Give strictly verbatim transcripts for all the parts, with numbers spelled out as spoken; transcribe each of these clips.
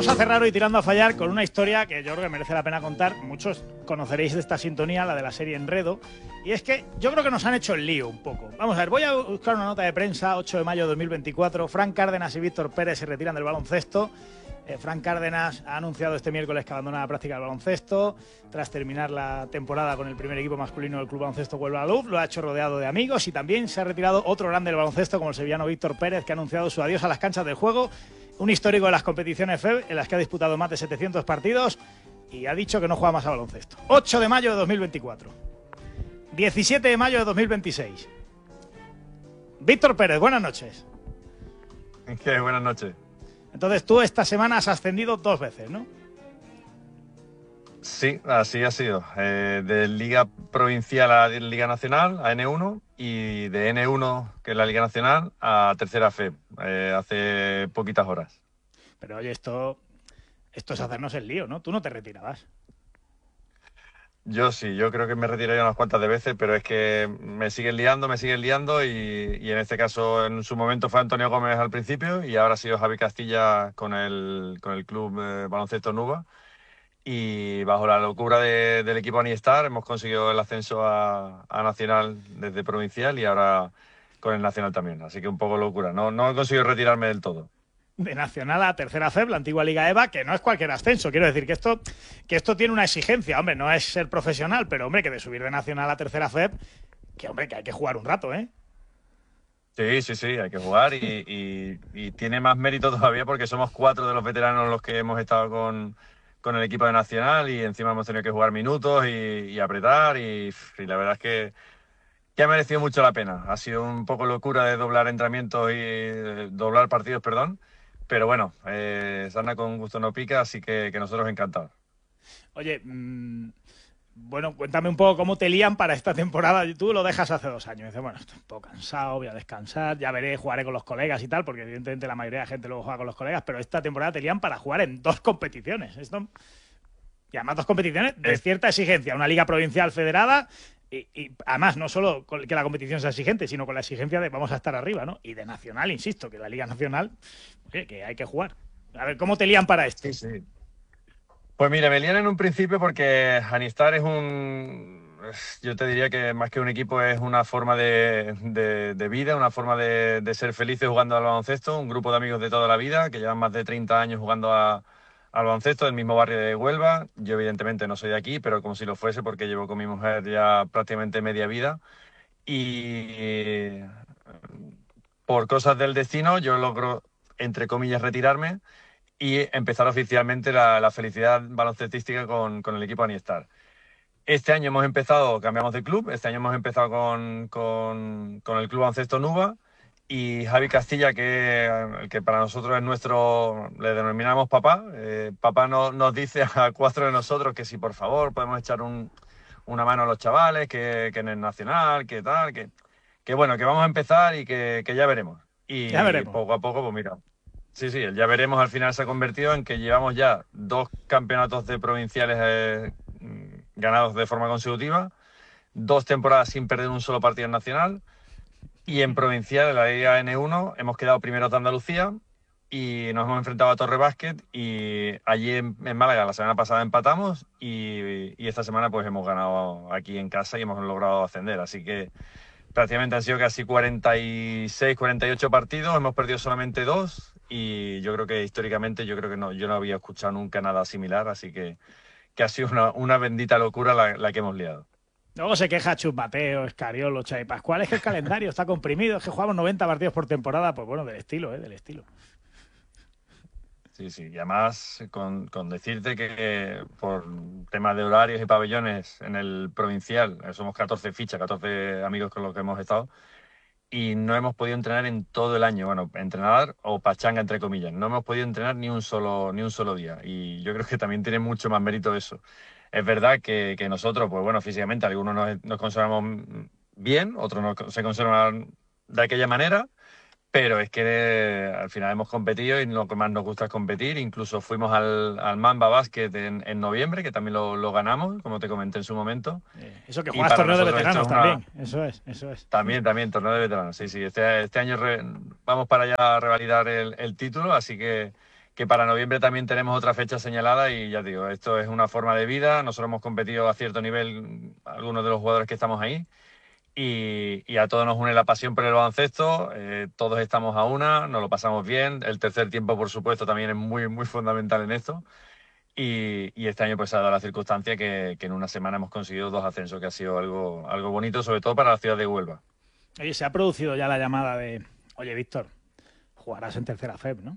vamos a cerrar hoy tirando a fallar con una historia que yo creo que merece la pena contar. Muchos conoceréis de esta sintonía, la de la serie Enredo. Y es que yo creo que nos han hecho el lío un poco. Vamos a ver, voy a buscar una nota de prensa, ocho de mayo de dos mil veinticuatro. Fran Cárdenas y Víctor Pérez se retiran del baloncesto. Eh, Fran Cárdenas ha anunciado este miércoles que abandona la práctica del baloncesto tras terminar la temporada con el primer equipo masculino del Club Baloncesto Huelva Luz. Lo ha hecho rodeado de amigos y también se ha retirado otro grande del baloncesto como el sevillano Víctor Pérez, que ha anunciado su adiós a las canchas del juego. Un histórico de las competiciones F E B en las que ha disputado más de setecientos partidos y ha dicho que no juega más a baloncesto. ocho de mayo de dos mil veinticuatro. diecisiete de mayo de dos mil veintiséis. Víctor Pérez, buenas noches. ¿Qué? Buenas noches. Entonces tú esta semana has ascendido dos veces, ¿no? Sí, así ha sido. Eh, de Liga Provincial a Liga Nacional, a N uno, y de N uno, que es la Liga Nacional, a Tercera F E B, eh, hace poquitas horas. Pero oye, esto, esto es hacernos el lío, ¿no? Tú no te retirabas. Yo sí, yo creo que me retiraría unas cuantas de veces, pero es que me siguen liando, me siguen liando y, y en este caso en su momento fue Antonio Gómez al principio y ahora ha sido Javi Castilla con el, con el club eh, Baloncesto Nuba. Y bajo la locura de, del equipo Anistar hemos conseguido el ascenso a, a Nacional desde Provincial y ahora con el Nacional también. Así que un poco locura. No, no he conseguido retirarme del todo. De Nacional a Tercera F E B, la antigua Liga EVA, que no es cualquier ascenso. Quiero decir que esto, que esto tiene una exigencia. Hombre, no es ser profesional, pero hombre, que de subir de Nacional a Tercera F E B, que hombre, que hay que jugar un rato, ¿eh? Sí, sí, sí, hay que jugar y, y, y tiene más mérito todavía porque somos cuatro de los veteranos los que hemos estado con... con el equipo de Nacional y encima hemos tenido que jugar minutos y, y apretar y, y la verdad es que, que ha merecido mucho la pena. Ha sido un poco locura de doblar entrenamientos y eh, doblar partidos, perdón, pero bueno, eh, sarna con gusto no pica, así que, que nosotros encantados. Oye, mmm, bueno, cuéntame un poco cómo te lían para esta temporada. Tú lo dejas hace dos años. Dices, bueno, estoy un poco cansado, voy a descansar, ya veré, jugaré con los colegas y tal, porque evidentemente la mayoría de la gente luego juega con los colegas, pero esta temporada te lían para jugar en dos competiciones. Esto... Y además dos competiciones de cierta exigencia. Una liga provincial federada y, y además no solo que la competición sea exigente, sino con la exigencia de vamos a estar arriba, ¿no? Y de Nacional, insisto, que la Liga Nacional, oye, que hay que jugar. A ver, ¿cómo te lían para esto? Sí, sí. Pues mira, me lían en un principio porque Anistar es un, yo te diría que más que un equipo es una forma de, de, de vida, una forma de, de ser felices jugando al baloncesto, un grupo de amigos de toda la vida que llevan más de treinta años jugando a, al baloncesto del mismo barrio de Huelva. Yo evidentemente no soy de aquí, pero como si lo fuese porque llevo con mi mujer ya prácticamente media vida y por cosas del destino yo logro, entre comillas, retirarme y empezar oficialmente la, la felicidad baloncestística con, con el equipo Anistar. Este año hemos empezado, cambiamos de club, este año hemos empezado con, con, con el Club Baloncesto Nuba y Javi Castilla, que, que para nosotros es nuestro, le denominamos papá. Eh, papá no, nos dice a cuatro de nosotros que si por favor podemos echar un, una mano a los chavales, que, que en el Nacional, que tal, que, que bueno, que vamos a empezar y que, que ya veremos. Y ya veremos. Poco a poco, pues mira... Sí, sí, el ya veremos al final se ha convertido en que llevamos ya dos campeonatos de provinciales eh, ganados de forma consecutiva, dos temporadas sin perder un solo partido nacional y en provincial, en la Liga N uno, hemos quedado primeros de Andalucía y nos hemos enfrentado a Torre Básquet y allí en, en Málaga la semana pasada empatamos y, y esta semana pues hemos ganado aquí en casa y hemos logrado ascender, así que prácticamente han sido casi cuarenta y seis, cuarenta y ocho partidos, hemos perdido solamente dos y yo creo que históricamente yo creo que no, yo no había escuchado nunca nada similar, así que, que ha sido una, una bendita locura la, la que hemos liado. Luego se queja Chus Mateo, Escariolo, Xavi Pascual, es que el calendario está comprimido, es que jugamos noventa partidos por temporada, pues bueno, del estilo, ¿eh? Del estilo. Sí, sí, y además con, con decirte que por temas de horarios y pabellones en el provincial, somos catorce fichas, catorce amigos con los que hemos estado, y no hemos podido entrenar en todo el año, bueno, entrenar o pachanga entre comillas, no hemos podido entrenar ni un solo, ni un solo día, y yo creo que también tiene mucho más mérito eso. Es verdad que, que nosotros, pues bueno, físicamente algunos nos, nos conservamos bien, otros no, se conservan de aquella manera, pero es que eh, al final hemos competido y lo que más nos gusta es competir. Incluso fuimos al, al Mamba Basket en, en noviembre, que también lo, lo ganamos, como te comenté en su momento. Eh, eso que juegas torneo de veteranos una... también, eso es, eso es. También, también, torneo de veteranos, sí, sí. Este, este año re, vamos para allá a revalidar el, el título, así que, que para noviembre también tenemos otra fecha señalada y ya digo, esto es una forma de vida. Nosotros hemos competido a cierto nivel, algunos de los jugadores que estamos ahí, y, y a todos nos une la pasión por el baloncesto. Eh, todos estamos a una, nos lo pasamos bien. El tercer tiempo, por supuesto, también es muy, muy fundamental en esto. Y, y este año pues se ha dado la circunstancia que, que en una semana hemos conseguido dos ascensos, que ha sido algo, algo bonito, sobre todo para la ciudad de Huelva. Oye, se ha producido ya la llamada de, oye, Víctor, jugarás en tercera F E P, ¿no?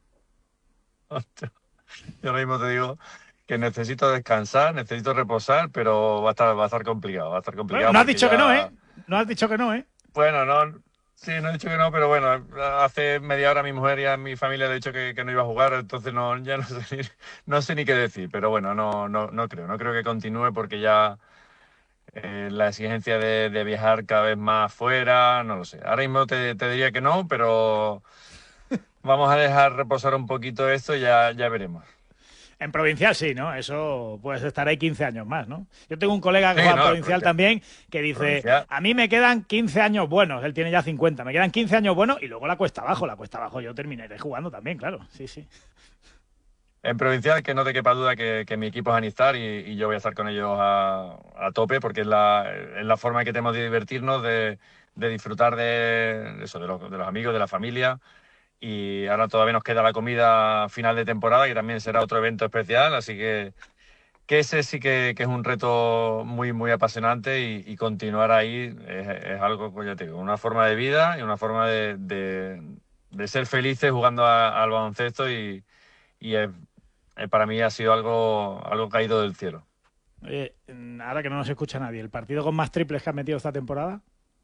Yo ahora mismo te digo que necesito descansar, necesito reposar, pero va a estar, va a estar complicado, va a estar complicado. Bueno, no has dicho ya... que no, ¿eh? No has dicho que no, ¿eh? Bueno, no, sí, no he dicho que no, pero bueno, hace media hora a mi mujer y a mi familia le he dicho que, que no iba a jugar, entonces no, ya no sé, ni, no sé ni qué decir, pero bueno, no, no, no creo, no creo que continúe porque ya eh, la exigencia de, de viajar cada vez más fuera, no lo sé. Ahora mismo te, te diría que no, pero vamos a dejar reposar un poquito esto y ya, ya veremos. En provincial sí, ¿no? Eso puedes estar ahí quince años más, ¿no? Yo tengo un colega que Sí, juega en no, provincial provincial. también que dice, Provincial. a mí me quedan quince años buenos, él tiene ya cincuenta, me quedan quince años buenos y luego la cuesta abajo, la cuesta abajo yo terminaré jugando también, claro, sí, sí. En provincial, que no te quepa duda que, que mi equipo es Anistar y, y yo voy a estar con ellos a, a tope porque es la, es la forma que tenemos de divertirnos, de, de disfrutar de, eso, de los, de los amigos, de la familia. Y ahora todavía nos queda la comida final de temporada, que también será otro evento especial, así que, que ese sí que, que es un reto muy, muy apasionante y, y continuar ahí es, es algo, pues ya te digo, una forma de vida y una forma de, de, de ser felices jugando a- al baloncesto y, y es- eh, para mí ha sido algo, algo caído del cielo. Oye, ahora que no nos escucha nadie, ¿el partido con más triples que has metido esta temporada?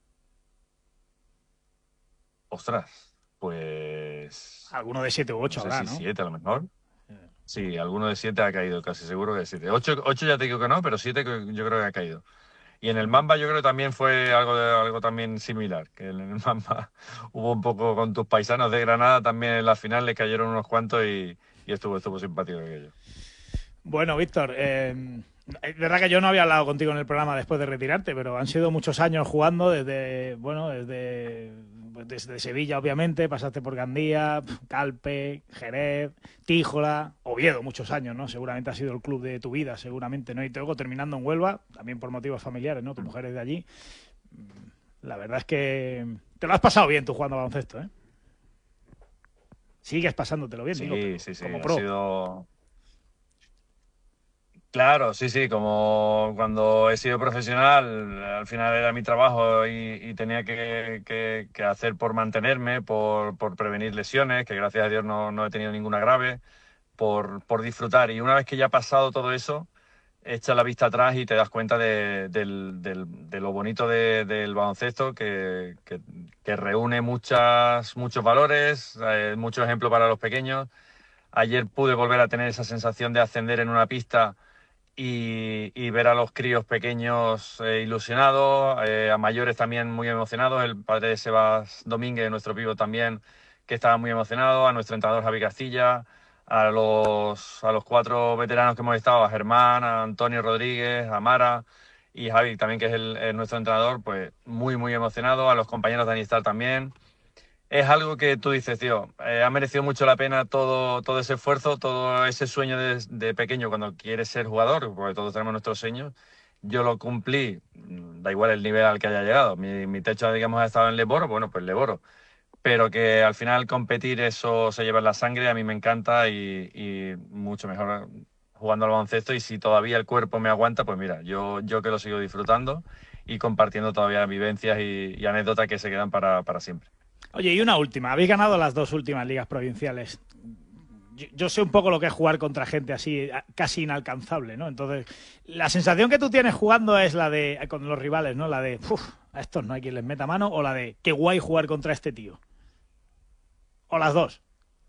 Ostras, pues Alguno de siete u no ocho sé habrá, si ¿no? siete a lo mejor. Sí, alguno de siete ha caído, casi seguro que siete. Ocho, ocho ya te digo que no, pero siete que yo creo que ha caído. Y en el Mamba yo creo que también fue algo, de, algo también similar, que en el Mamba hubo un poco con tus paisanos de Granada, también en la final les cayeron unos cuantos y, y estuvo, estuvo simpático aquello. Bueno, Víctor, eh, es verdad que yo no había hablado contigo en el programa después de retirarte, pero han sido muchos años jugando desde, bueno, desde, pues desde Sevilla, obviamente, pasaste por Gandía, Calpe, Jerez, Tíjola, Oviedo, muchos años, ¿no? Seguramente ha sido el club de tu vida, seguramente, ¿no? Y luego terminando en Huelva, también por motivos familiares, ¿no? Tu mujer es de allí. La verdad es que te lo has pasado bien tú jugando a baloncesto, ¿eh? Sigues pasándotelo bien, digo, Sí, pero sí, sí, como ha pro. sido... Claro, sí, sí, como cuando he sido profesional, al final era mi trabajo y, y tenía que, que- que hacer por mantenerme, por, por prevenir lesiones, que gracias a Dios no, no he tenido ninguna grave, por, por disfrutar. Y una vez que ya ha pasado todo eso, echas la vista atrás y te das cuenta de, del- del- de lo bonito de- del baloncesto, que, que- que reúne muchas, muchos valores, eh, muchos ejemplos para los pequeños. Ayer pude volver a tener esa sensación de ascender en una pista y, y ver a los críos pequeños eh, ilusionados, eh, a mayores también muy emocionados. El padre de Sebas Domínguez, nuestro pivo también, que estaba muy emocionado, a nuestro entrenador Javi Castilla, a los, a los cuatro veteranos que hemos estado, a Germán, a Antonio Rodríguez, a Mara y Javi también, que es el, el nuestro entrenador, pues muy, muy emocionado, a los compañeros de Anistar también. Es algo que tú dices, tío, eh, ha merecido mucho la pena todo, todo ese esfuerzo, todo ese sueño de, de pequeño cuando quieres ser jugador, porque todos tenemos nuestros sueños. Yo lo cumplí, mm, da igual el nivel al que haya llegado. Mi, mi techo, digamos, ha estado en Leboro, bueno, pues Leboro. Pero que al final competir eso se lleva en la sangre, a mí me encanta y, y mucho mejor jugando al baloncesto. Y si todavía el cuerpo me aguanta, pues mira, yo, yo que lo sigo disfrutando y compartiendo todavía vivencias y, y anécdotas que se quedan para, para siempre. Oye, y una última. Habéis ganado las dos últimas ligas provinciales. Yo, yo sé un poco lo que es jugar contra gente así, casi inalcanzable, ¿no? Entonces, la sensación que tú tienes jugando es la de, con los rivales, ¿no? La de, uff, a estos no hay quien les meta mano, o la de, qué guay jugar contra este tío. O las dos.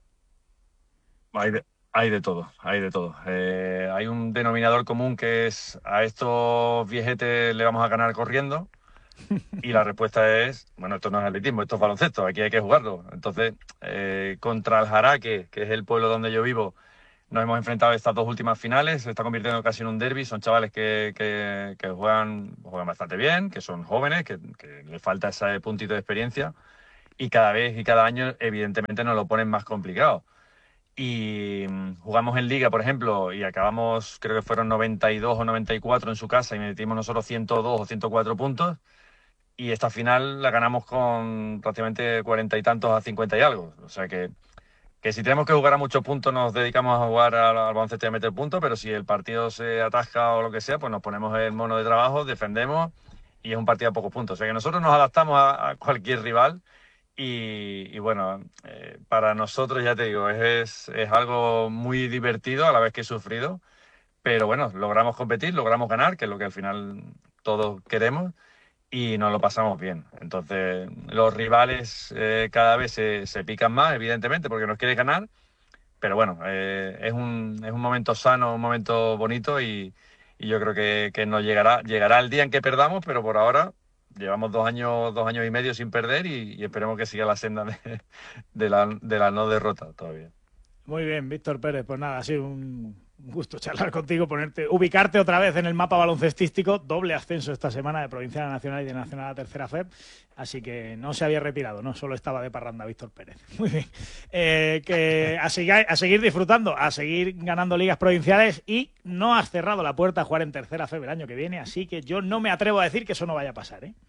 Hay de, hay de todo, hay de todo. Eh, hay un denominador común que es a estos viejetes le vamos a ganar corriendo y la respuesta es, bueno, esto no es atletismo, esto es baloncesto, aquí hay que jugarlo. Entonces, eh, contra el Jaraque, que es el pueblo donde yo vivo, nos hemos enfrentado a estas dos últimas finales, se está convirtiendo casi en un derbi, son chavales que, que, que juegan, juegan bastante bien, que son jóvenes, que, que les falta ese puntito de experiencia y cada vez y cada año evidentemente nos lo ponen más complicado. y jugamos en Liga, por ejemplo, y acabamos, creo que fueron noventa y dos o noventa y cuatro en su casa y metimos nosotros ciento dos o ciento cuatro puntos, y esta final la ganamos con prácticamente cuarenta y tantos a cincuenta y algo. O sea que, que si tenemos que jugar a muchos puntos nos dedicamos a jugar al, al baloncesto y a meter puntos, pero si el partido se atasca o lo que sea, pues nos ponemos el mono de trabajo, defendemos y es un partido a pocos puntos. O sea que nosotros nos adaptamos a, a cualquier rival. Y, y bueno, eh, para nosotros, ya te digo, es, es algo muy divertido a la vez que sufrido, pero bueno, logramos competir, logramos ganar, que es lo que al final todos queremos, y nos lo pasamos bien. Entonces, los rivales eh, cada vez se, se pican más, evidentemente, porque nos quieren ganar, pero bueno, eh, es, un, es un momento sano, un momento bonito, y, y yo creo que, que nos llegará, llegará el día en que perdamos, pero por ahora llevamos dos años, dos años y medio sin perder, y, y esperemos que siga la senda de, de, la, de la no derrota todavía. Muy bien, Víctor Pérez. Pues nada, ha sido un gusto charlar contigo, ponerte, ubicarte otra vez en el mapa baloncestístico. Doble ascenso esta semana de Provincial a Nacional y de Nacional a Tercera F E P. Así que no se había retirado, no solo estaba de parranda Víctor Pérez. Muy bien. Eh, que a seguir, a seguir disfrutando, a seguir ganando ligas provinciales, y no has cerrado la puerta a jugar en Tercera F E P el año que viene, así que yo no me atrevo a decir que eso no vaya a pasar, ¿eh?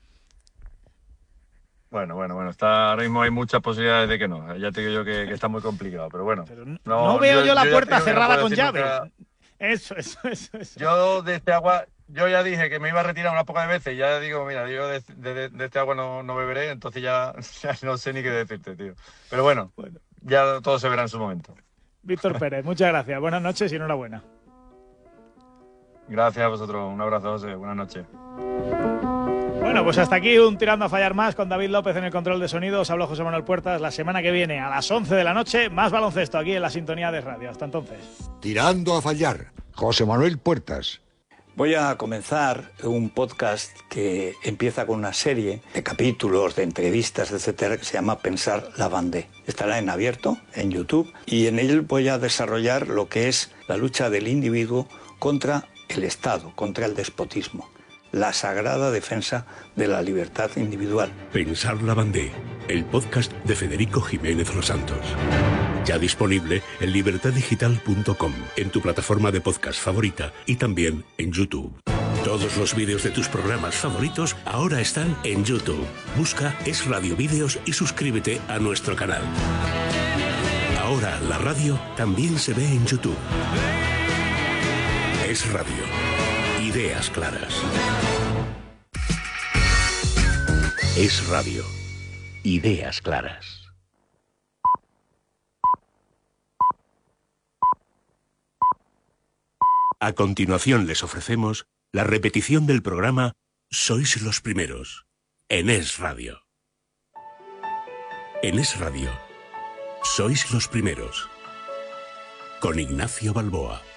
Bueno, bueno, bueno, está, ahora mismo hay muchas posibilidades de que no. Ya te digo yo que, que está muy complicado, pero bueno. Pero no, no veo yo, yo la yo puerta cerrada no con llave. Nunca... Eso, eso, eso, eso. Yo de este agua, yo ya dije que me iba a retirar unas pocas veces, y ya digo, mira, yo de, de, de este agua no, no beberé, entonces ya, ya no sé ni qué decirte, tío. Pero bueno, bueno, ya todo se verá en su momento. Víctor Pérez, muchas gracias. Buenas noches y enhorabuena. Gracias a vosotros. Un abrazo, José. Buenas noches. Bueno, pues hasta aquí un Tirando a Fallar más con David López en el control de sonido. Os hablo José Manuel Puertas. La semana que viene a las once de la noche, más baloncesto aquí en la sintonía de radio. Hasta entonces. Tirando a Fallar, José Manuel Puertas. Voy a comenzar un podcast que empieza con una serie de capítulos, de entrevistas, etcétera, que se llama Pensar la Bandé. Estará en abierto, en YouTube, y en él voy a desarrollar lo que es la lucha del individuo contra el Estado, contra el despotismo. La sagrada defensa de la libertad individual. Pensar la Bandé, el podcast de Federico Jiménez Los Santos. Ya disponible en libertad digital punto com, en tu plataforma de podcast favorita y también en YouTube. Todos los vídeos de tus programas favoritos ahora están en YouTube. Busca Es Radio Vídeos y suscríbete a nuestro canal. Ahora la radio también se ve en YouTube. Es Radio. Ideas claras. Es Radio. Ideas claras. A continuación les ofrecemos la repetición del programa Sois los Primeros, en Es Radio. En Es Radio, Sois los Primeros, con Ignacio Balboa.